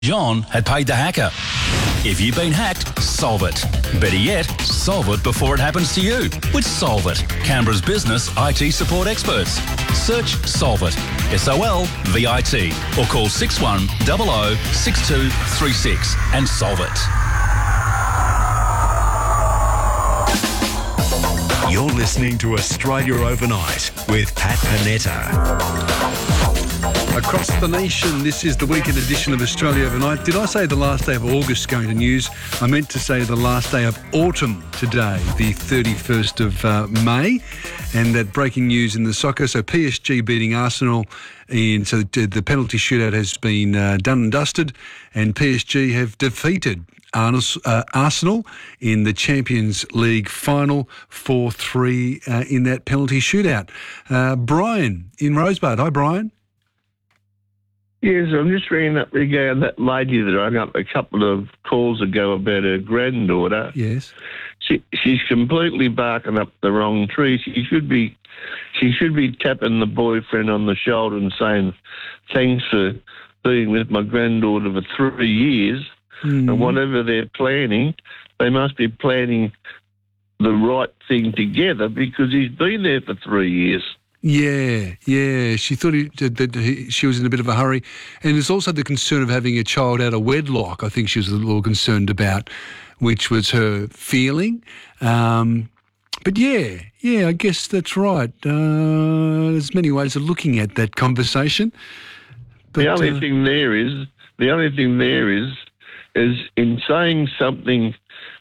John had paid the hacker. If you've been hacked, solve it. Better yet, solve it before it happens to you with Solve It, Canberra's business IT support experts. Search Solve It, SOLVIT, or call 6100 6236 and solve it. You're listening to Australia Overnight with Pat Panetta. Across the nation, this is the weekend edition of Australia Overnight. Did I say the last day of August going to news? I meant to say the last day of autumn today, the 31st of May. And that breaking news in the soccer, so PSG beating Arsenal, and so the penalty shootout has been done and dusted, and PSG have defeated Arsenal in the Champions League final 4-3 in that penalty shootout. Brian in Rosebud. Hi, Brian. Yes, I'm just ringing up regarding that lady that rang up a couple of calls ago about her granddaughter. Yes. She's completely barking up the wrong tree. She should be tapping the boyfriend on the shoulder and saying, thanks for being with my granddaughter for 3 years. Mm-hmm. And whatever they're planning, they must be planning the right thing together because he's been there for 3 years. Yeah. She thought she was in a bit of a hurry. And there's also the concern of having a child out of wedlock, I think she was a little concerned about, which was her feeling. But yeah, I guess that's right. There's many ways of looking at that conversation. But, the only thing there is in saying something,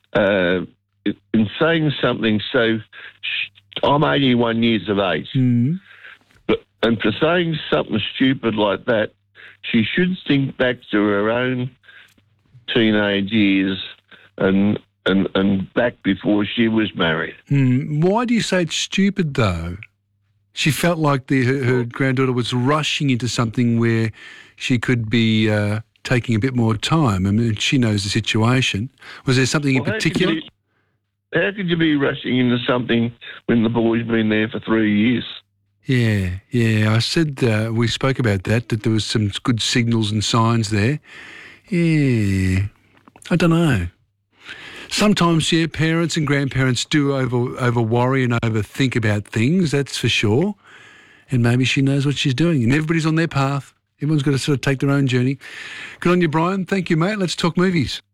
so I'm 81 years of age. Mm. And for saying something stupid like that, she should think back to her own teenage years and back before she was married. Mm. Why do you say it's stupid, though? She felt like her granddaughter was rushing into something where she could be taking a bit more time. I mean, she knows the situation. Was there something in particular? How could you be rushing into something when the boy's been there for 3 years? Yeah. I said we spoke about that there was some good signals and signs there. Yeah, I don't know. Sometimes, parents and grandparents do over worry and overthink about things, that's for sure. And maybe she knows what she's doing. And everybody's on their path. Everyone's got to sort of take their own journey. Good on you, Brian. Thank you, mate. Let's talk movies.